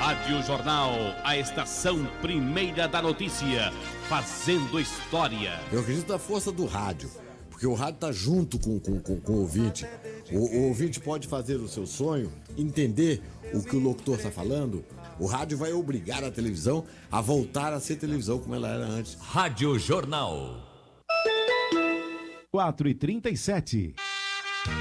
Rádio Jornal, a estação primeira da notícia, fazendo história. Eu acredito na força do rádio, porque o rádio tá junto com o ouvinte. O ouvinte pode fazer o seu sonho, entender o que o locutor está falando. O rádio vai obrigar a televisão a voltar a ser televisão como ela era antes. Rádio Jornal. 4h37.